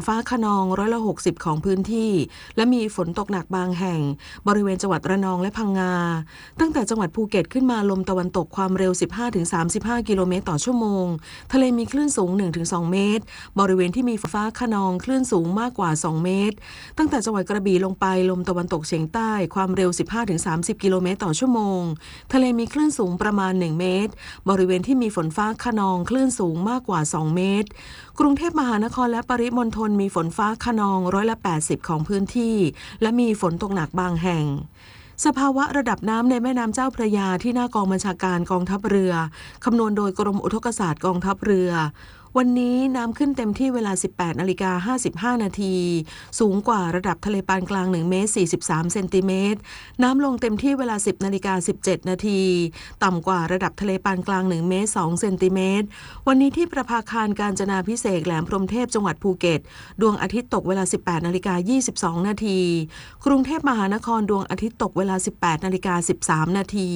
ฟ้าคะนอง60%ของพื้นที่และมีฝนตกหนักบางแห่งบริเวณจังหวัดระนองและพังงาตั้งแต่จังหวัดภูเก็ตขึ้นมาลมตะวันตกความเร็ว 15-35 กิโลเมตรต่อชั่วโมงทะเลมีคลื่นสูง 1-2 เมตรบริเวณที่มีฟ้าคะนองคลื่นสูงมากกว่า 2 เมตรตั้งแต่จังหวัดกระบี่ลงไปลมตะวันตกเฉียงใต้ความเร็ว 15-30 กิโลเมตรต่อชั่วโมงทะเลมีคลื่นสูงประมาณ 1 เมตรบริเวณที่มีฝนฟ้าคะนองคลื่นสูงมากกว่า 2 เมตรกรุงเทพมหานครและปริมณฑลมีฝนฟ้าคะนอง80%ของพื้นที่และมีฝนตกหนักบางแห่งสภาวะระดับน้ำในแม่น้ำเจ้าพระยาที่หน้ากองบัญชาการกองทัพเรือคำนวณโดยกรมอุทกศาสตร์กองทัพเรือวันนี้น้ำขึ้นเต็มที่เวลา 18:55 นาทีสูงกว่าระดับทะเลปานกลาง1 เมตร 43 เซนติเมตรน้ำลงเต็มที่เวลา 10:17 นาทีต่ำกว่าระดับทะเลปานกลาง1 เมตร 2 เซนติเมตรวันนี้ที่ประภาคารกาญจนาภิเษกแหลมพรหมเทพจังหวัดภูเก็ตดวงอาทิตย์ตกเวลา 18:22 นาทีกรุงเทพมหานครดวงอาทิตย์ตกเวลา 18:13 นาที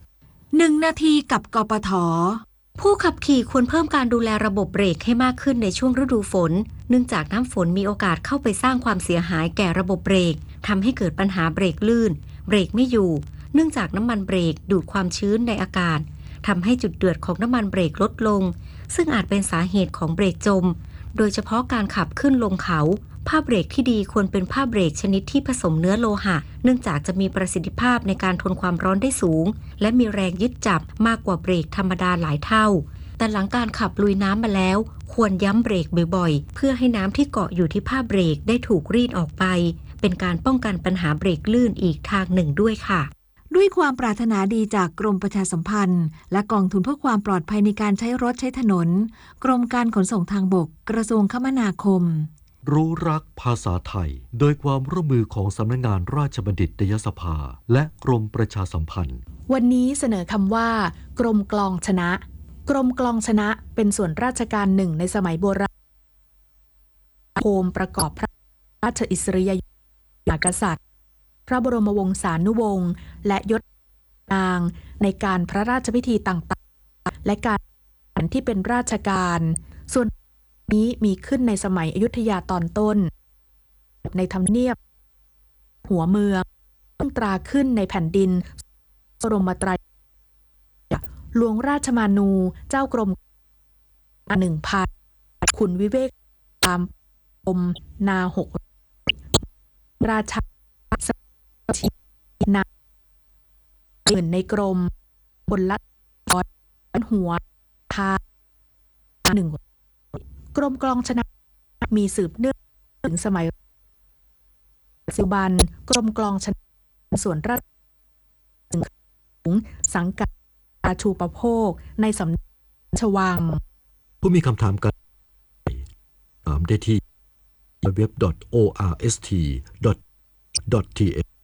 1 นาทีกับกปท.ผู้ขับขี่ควรเพิ่มการดูแลระบบเบรกให้มากขึ้นในช่วงฤดูฝนเนื่องจากน้ำฝนมีโอกาสเข้าไปสร้างความเสียหายแก่ระบบเบรกทำให้เกิดปัญหาเบรกลื่นเบรกไม่อยู่เนื่องจากน้ำมันเบรกดูดความชื้นในอากาศทำให้จุดเดือดของน้ำมันเบรกลดลงซึ่งอาจเป็นสาเหตุของเบรกจมโดยเฉพาะการขับขึ้นลงเขาผ้าเบรกที่ดีควรเป็นผ้าเบรกชนิดที่ผสมเนื้อโลหะเนื่องจากจะมีประสิทธิภาพในการทนความร้อนได้สูงและมีแรงยึดจับมากกว่าเบรกธรรมดาหลายเท่าแต่หลังการขับลุยน้ำมาแล้วควรย้ำเบรกบ่อยๆเพื่อให้น้ำที่เกาะอยู่ที่ผ้าเบรกได้ถูกรีดออกไปเป็นการป้องกันปัญหาเบรกลื่นอีกทางหนึ่งด้วยค่ะด้วยความปรารถนาดีจากกรมประชาสัมพันธ์และกองทุนเพื่อความปลอดภัยในการใช้รถใช้ถนนกรมการขนส่งทางบกกระทรวงคมนาคมรู้รักภาษาไทยโดยความร่วมมือของสำนักงานราชบัณฑิตยสภาและกรมประชาสัมพันธ์วันนี้เสนอคำว่ากรมกลองชนะกรมกลองชนะเป็นส่วนราชการหนึ่งในสมัยโบราณโคมประกอบพระราชอิสริยยศกษัตริย์พระบรมวงศานุวงศ์และยศนางในการพระราชพิธีต่างๆและการที่เป็นราชการส่วนนี้มีขึ้นในสมัยอยุธยาตอนต้นในทำเนียบหัวเมืองตั้งตราขึ้นในแผ่นดินบรมไตรหลวงราชมานูเจ้ากรม1,000ขุนวิเวกตามกรมนา6ราชาชีนาอื่นในกรมบนละหัวทา1กรมกลองชนะมีสืบเนื่องถึงสมัยปัจจุบันกรมกลองชนะส่วนราชสังกัดราชูปโภคในสำนักชวังผู้มีคำถามกันถามได้ที่ www.orst.th